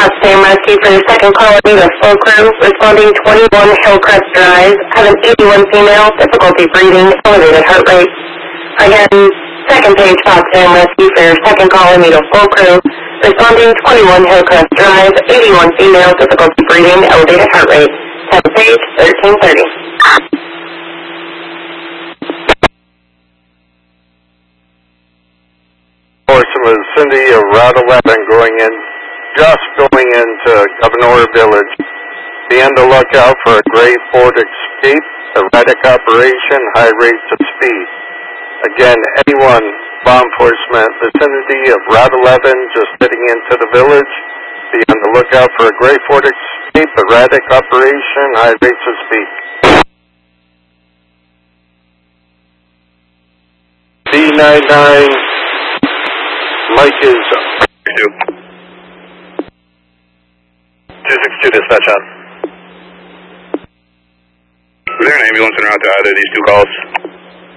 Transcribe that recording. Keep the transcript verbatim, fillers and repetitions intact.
Potsdam Rescue for your second call. I need a full crew responding twenty-one Hillcrest Drive. Have an eighty-one female, difficulty breathing, elevated heart rate. Again, second page Potsdam Rescue for your second call. I need a full crew responding twenty-one Hillcrest Drive, eighty-one female, difficulty breathing, elevated heart rate. Second page, thirteen thirty. With Cindy of Route eleven going in, just going into Governor Village. Be on the lookout for a gray Ford Escape, erratic operation, high rates of speed. Again, anyone, law enforcement, vicinity of Route eleven, just heading into the village. Be on the lookout for a gray Ford Escape, erratic operation, high rates of speed. D ninety-nine. Mike is two six two dispatch on. Was there an ambulance en route to either of these two calls?